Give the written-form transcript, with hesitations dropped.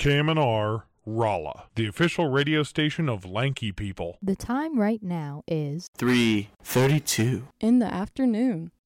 KMNR Rolla, the official radio station of Lanky People. The time right now is 3:32 in the afternoon.